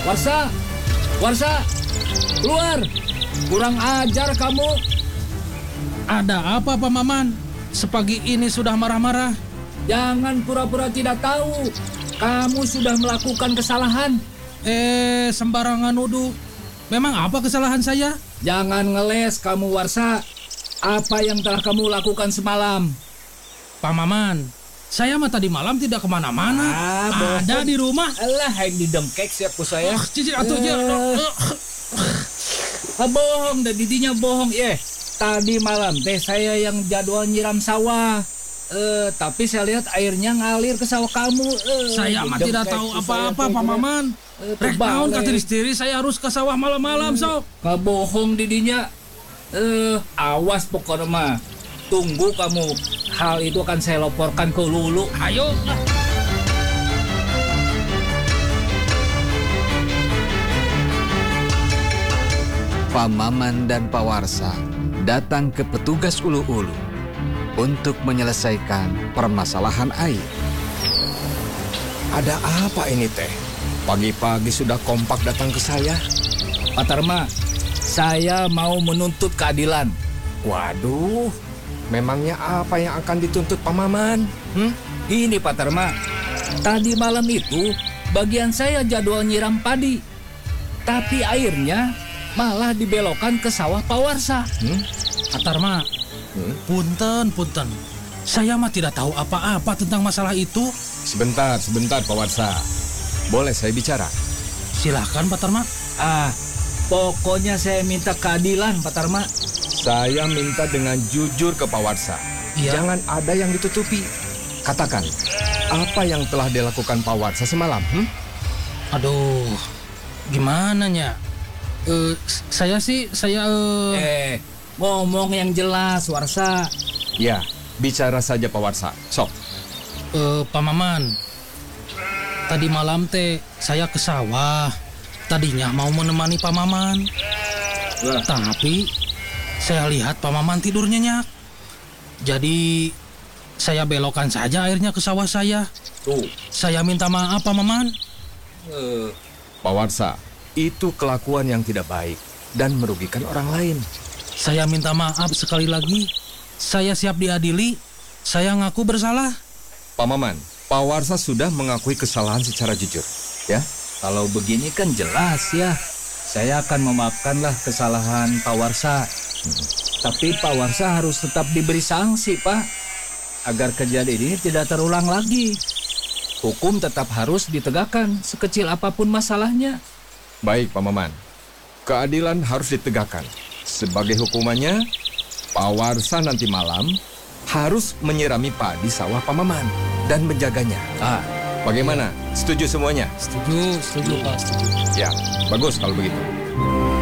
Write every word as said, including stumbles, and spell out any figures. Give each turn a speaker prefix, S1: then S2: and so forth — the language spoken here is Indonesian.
S1: Warsa, Warsa, keluar. Kurang ajar kamu.
S2: Ada apa, Pak Maman? Sepagi ini sudah marah-marah.
S1: Jangan pura-pura tidak tahu. Kamu sudah melakukan kesalahan.
S2: Eh, sembarangan nuduh. Memang apa kesalahan saya?
S1: Jangan ngeles kamu, Warsa. Apa yang telah kamu lakukan semalam?
S2: Pak Maman, saya mah tadi malam tidak kemana-mana.
S1: Ah,
S2: Ada di rumah.
S1: Alah, yang didengkek siapa saya?
S2: Oh, cicit atuh aja.
S1: Ah, bohong, dan didinya bohong. Eh, tadi malam teh saya yang jadwal nyiram sawah. Eh, tapi saya lihat airnya ngalir ke sawah kamu. Eh,
S2: Saya mah tidak
S1: didengkek
S2: tahu
S1: tuh
S2: apa-apa,
S1: saya,
S2: Pak
S1: teh,
S2: Maman.
S1: Eh,
S2: Rek
S1: terbalik.
S2: naon ka tiri-tiri saya harus ke sawah malam-malam, sok.
S1: Kabohong didinya. Eh, awas pokoknya mah. Tunggu kamu. Hal itu akan saya laporkan ke Lulu.
S2: Ayo.
S3: Pak Maman dan Pak Warsa datang ke petugas ulu-ulu untuk menyelesaikan permasalahan air.
S4: Ada apa ini teh? Pagi-pagi sudah kompak datang ke saya.
S1: Pak Tarma, saya mau menuntut keadilan.
S4: Waduh, memangnya apa yang akan dituntut Pak Maman?
S1: Hmm? Ini Pak Tarma, tadi malam itu bagian saya jadwal nyiram padi. Tapi airnya malah dibelokkan ke sawah Pak Warsa.
S4: Hmm?
S2: Pak Tarma,
S4: Hmm?
S2: punten, punten. Saya mah tidak tahu apa-apa tentang masalah itu.
S4: Sebentar, sebentar Pak Warsa. Boleh saya bicara?
S2: Silahkan, Pak Tarma.
S1: Ah, pokoknya saya minta keadilan Pak Tarma.
S4: Saya minta dengan jujur ke Pak Warsa.
S2: Iya.
S4: Jangan ada yang ditutupi. Katakan, apa yang telah dilakukan Pak Warsa semalam? Hmm?
S2: Aduh, gimana nya? Eh, saya sih, saya... eh,
S1: Eh, ngomong yang jelas Warsa.
S4: Ya, bicara saja Pak Warsa. Sok.
S2: eh, Pak Maman, tadi malam teh saya ke sawah. Tadinya mau menemani Pak Maman.
S1: Wah.
S2: Tapi saya lihat Pak Maman tidur nyenyak. Jadi saya belokkan saja airnya ke sawah saya.
S1: Tuh.
S2: Saya minta maaf Pak Maman.
S1: Eh,
S4: Pak Warsa, itu kelakuan yang tidak baik dan merugikan orang lain.
S2: Saya minta maaf sekali lagi. Saya siap diadili. Saya ngaku bersalah.
S4: Pak Maman, Pak Warsa sudah mengakui kesalahan secara jujur. Ya?
S1: kalau begini kan jelas ya. Saya akan memaafkanlah kesalahan Pak Warsa. Hmm. Tapi Pak Warsa harus tetap diberi sanksi, Pak. Agar kejadian ini tidak terulang lagi. Hukum tetap harus ditegakkan, sekecil apapun masalahnya.
S4: Baik, Pak Maman. Keadilan harus ditegakkan. Sebagai hukumannya, Pak Warsa nanti malam harus menyirami padi sawah Pak Maman dan menjaganya.
S1: Ah,
S4: Bagaimana? Setuju semuanya?
S2: Setuju, setuju Pak, setuju.
S4: Ya, bagus kalau begitu.